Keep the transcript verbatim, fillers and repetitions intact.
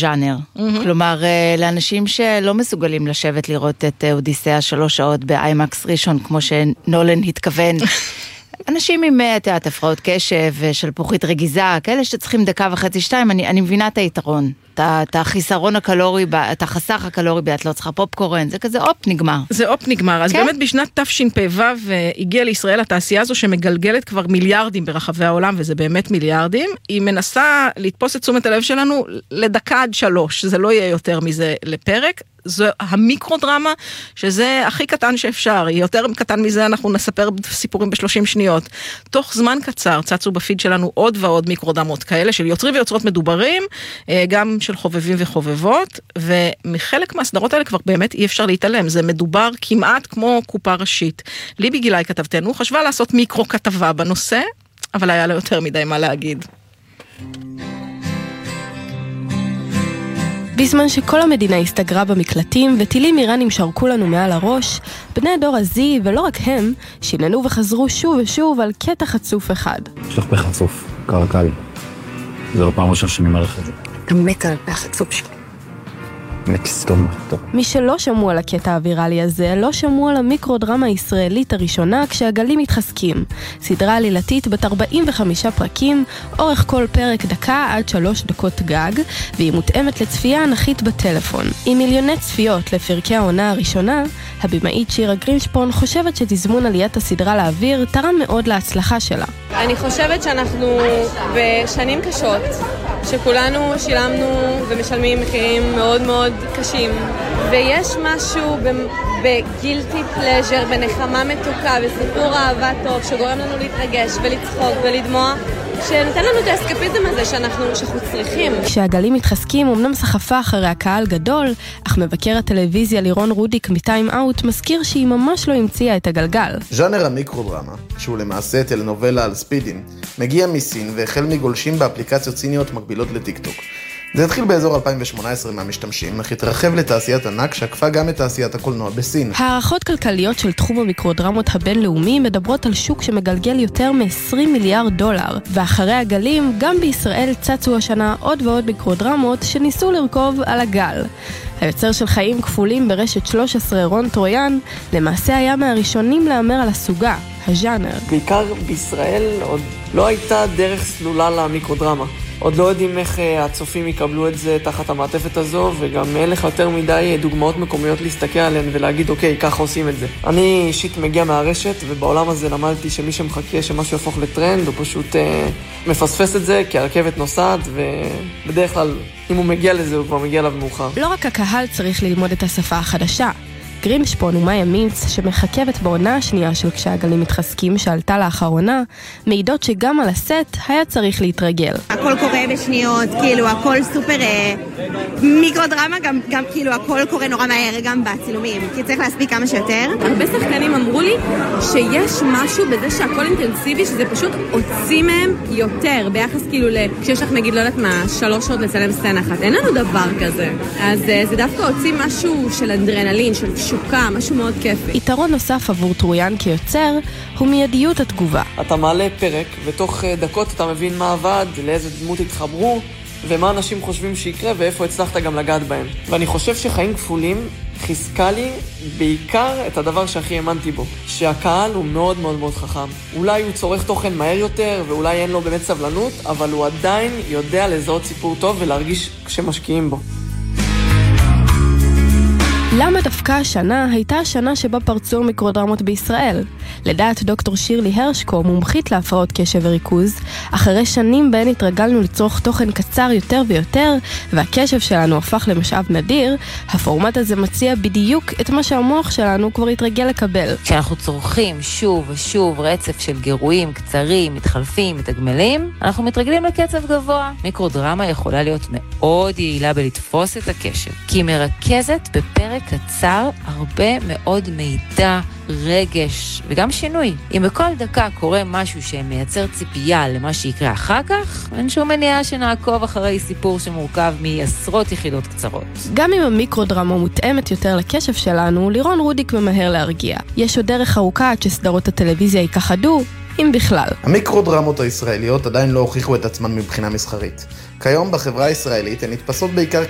הז'אנר. כלומר, לאנשים שלא מסוגלים לשבת לראות את אודיסאה שלוש שעות באיימקס ראשון, כמו שנולן התכוון. אנשים עם תיאת הפרעות קשב, שלפוחית רגיזה, כאלה שצריכים דקה וחצי שתיים, אני, אני מבינה את היתרון. את החיסרון הקלורי, את החסך הקלורי, את לא צריכה פופקורן, זה כזה אופ נגמר. זה אופ נגמר. אז באמת בשנת תשפ"ו הגיעה לישראל התעשייה הזו שמגלגלת כבר מיליארדים ברחבי העולם, וזה באמת מיליארדים. היא מנסה לתפוס את תשומת הלב שלנו לדקה עד שלוש, זה לא יהיה יותר מזה לפרק. זו המיקרודרמה, שזה הכי קטן שאפשר. יותר קטן מזה אנחנו נספר סיפורים בשלושים שניות. תוך זמן קצר צצו בפיד שלנו עוד ועוד מיקרודרמות כאלה, של יוצרים ויוצרות מדוברים, גם של חובבים וחובבות, ומחלק מהסדרות האלה כבר באמת אי אפשר להתעלם. זה מדובר כמעט כמו קופה ראשית. ליבי גילאי כתבתנו, חשבה לעשות מיקרו כתבה בנושא, אבל היה לה יותר מדי מה להגיד. בזמן שכל המדינה הסתגרה במקלטים וטילים איראנים שרקו לנו מעל הראש, בני דור הזי, ולא רק הם, שיננו וחזרו שוב ושוב על קטע חצוף אחד. יש לך פה חצוף, קרקל. זה לא פעם ראשונה שאני מלך את זה. אתה מת על פה חצוף שלי. מקסטום. מי שלא שמעו על הקטע הוויראלי הזה, לא שמעו על המיקרודרמה הישראלית הראשונה כשהגלים מתחזקים. סדרה עלילתית בת ארבעים וחמישה פרקים, אורך כל פרק דקה עד שלוש דקות גג, והיא מותאמת לצפייה אנכית בטלפון. עם מיליוני צפיות לפרקי העונה הראשונה, הבמאית שירה גרינשפון חושבת שתזמון עליית הסדרה לאוויר תרם מאוד להצלחה שלה. אני חושבת שאנחנו בשנים קשות, שכולנו שילמנו ומשלמים מחירים מאוד מאוד קשים, ויש משהו בגילטי פלז'ר, בנחמה מתוקה, בסיפור אהבה טוב, שגורם לנו להתרגש ולצחוק ולדמוע, שנותן לנו את האסקפיזם הזה שאנחנו, שאנחנו צריכים. כשהגלים מתחזקים, אמנם סחפה אחרי הקהל גדול, אך מבקר הטלוויזיה לירון רודיק מטיים אאוט מזכיר שהיא ממש לא המציאה את הגלגל. ז'אנר המיקרודרמה, שהוא למעשה טלנובלה על ספידים, מגיע מסין והחל מגולשים באפליקציות סיניות מקבילות לטיקטוק. זה התחיל באזור אלפיים שמונה עשרה מהמשתמשים, אך התרחב לתעשיית ענק שעקפה גם את תעשיית הקולנוע בסין. הערכות כלכליות של תחום המיקרודרמות הבינלאומי מדברות על שוק שמגלגל יותר מ-עשרים מיליארד דולר, ואחרי הגלים גם בישראל צצו השנה עוד ועוד מיקרודרמות שניסו לרכוב על הגל. היוצר של חיים כפולים ברשת שלוש עשרה רון טרויאן למעשה היה מהראשונים לאמר על הסוגה, הז'אנר. בעיקר בישראל עוד לא הייתה דרך סלולה למיקרודרמה. עוד לא יודעים איך הצופים יקבלו את זה תחת המעטפת הזו, וגם אין לך יותר מדי דוגמאות מקומיות להסתכל עליהן ולהגיד, אוקיי, ככה עושים את זה. אני אישית מגיע מהרשת, ובעולם הזה למדתי שמי שמחכה שמשהו יהפוך לטרנד, הוא פשוט אה, מפספס את זה, כי הרכבת נוסעת, ובדרך כלל, אם הוא מגיע לזה, הוא כבר מגיע אליו מאוחר. לא רק הקהל צריך ללמוד את השפה החדשה. גרינשפון ומאיה מינץ, שמחכבת בעונה השנייה של כשהגלים מתחזקים שעלתה לאחרונה, מעידות שגם על הסט היה צריך להתרגל. הכל קורה בשניות, כאילו הכל סופר מיקרודרמה, גם, גם כאילו הכל קורה נורא מהר גם בצילומים, כי צריך להספיק כמה שיותר. הרבה שחקנים אמרו לי שיש משהו בזה שהכל אינטנסיבי, שזה פשוט הוציא מהם יותר, ביחס כאילו כשיש לך נגיד לא יודעת מה, שלוש שעות לצלם סצנה אחת, אין לנו דבר כזה. אז זה דווקא הוציא משהו של אדרנלין, של שוקה, משהו מאוד כיפי. יתרון נוסף עבור טרויאן כיוצר הוא מיידיות התגובה. אתה מעלה פרק, ותוך דקות אתה מבין מה עבד, לאיזה דמות התחברו, ומה אנשים חושבים שיקרה, ואיפה הצלחת גם לגעת בהם. ואני חושב שחיים כפולים חיזקה לי בעיקר את הדבר שהכי האמנתי בו, שהקהל הוא מאוד מאוד מאוד חכם. אולי הוא צורך תוכן מהר יותר, ואולי אין לו באמת סבלנות, אבל הוא עדיין יודע לזהות סיפור טוב ולהרגיש כשמשקיעים בו. למה דווקא השנה הייתה השנה שבה פרצו מיקרודרמות בישראל? לדעת דוקטור שירלי הרשקו, מומחית להפרעות קשב וריכוז, אחרי שנים בהן התרגלנו לצרוך תוכן קצר יותר ויותר, והקשב שלנו הפך למשאב נדיר, הפורמט הזה מציע בדיוק את מה שהמוח שלנו כבר התרגל לקבל. כשאנחנו צורכים שוב ושוב רצף של גירויים קצרים, מתחלפים, מתגמלים, אנחנו מתרגלים לקצב גבוה. מיקרודרמה יכולה להיות מאוד יעילה בלתפוס את הקשב, כי היא מרכזת בפרק קצר הרבה מאוד מידע, רגש וגם שינוי. אם בכל דקה קורה משהו שמייצר ציפייה למה שיקרה אחר כך, אין שום מניעה שנעקוב אחרי סיפור שמורכב מעשרות יחידות קצרות. גם אם המיקרודרמה מותאמת יותר לקשב שלנו, לירון רודיק ממהר להרגיע. יש עוד דרך ארוכה עד שסדרות הטלוויזיה ייכחדו, אם בכלל. המיקרודרמות הישראליות עדיין לא הוכיחו את עצמן מבחינה מסחרית. כיום בחברה הישראלית הן נתפסות בעיקר